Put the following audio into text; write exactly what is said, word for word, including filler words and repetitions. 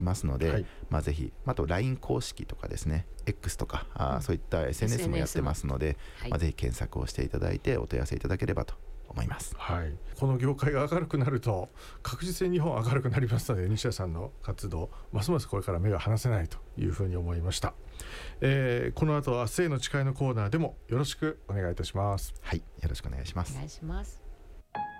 ますので、 はい、 まあ、ぜひ、あと ライン 公式とかですね、 X とかあ、うん、そういった エスエヌエス もやってますので、はい、まあ、ぜひ検索をしていただいてお問い合わせいただければと思います。 はい、この業界が明るくなると確実に日本明るくなりますので、西田さんの活動ますますこれから目が離せないというふうに思いました。えー、この後は明日への誓いのコーナーでもよろしくお願いいたします。 はい、よろしくお願いします。 お願いします。